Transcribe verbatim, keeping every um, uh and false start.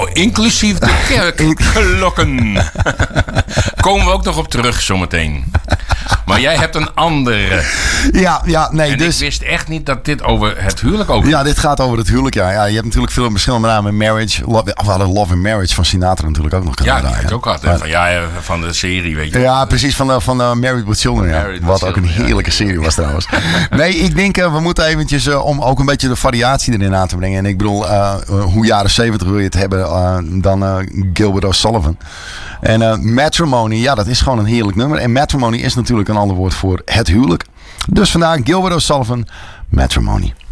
Oh, inclusief de kerkklokken. Komen we ook nog op terug zometeen. Maar jij hebt een andere. Ja, ja, nee. En dus, ik wist echt niet dat dit over het huwelijk over. Ja, dit gaat over het huwelijk, ja. ja je hebt natuurlijk veel verschillende namen. Marriage, Love, we hadden Love and Marriage van Sinatra natuurlijk ook nog kunnen Ja, die draaien. heb ik ook gehad. Van, ja, van de serie, weet je. Ja, precies, van, uh, van uh, Married with Children. Ja. Married Wat with ook een Children, heerlijke ja. serie was trouwens. Nee, ik denk uh, we moeten eventjes, uh, om ook een beetje de variatie erin aan te brengen. En ik bedoel, uh, uh, hoe jaren zeventig wil je het hebben uh, dan uh, Gilbert O'Sullivan. En uh, Matrimony, ja, dat is gewoon een heerlijk nummer. En Matrimony is natuurlijk een ander woord voor het huwelijk. Dus vandaag Gilbert O'Sullivan, Matrimony.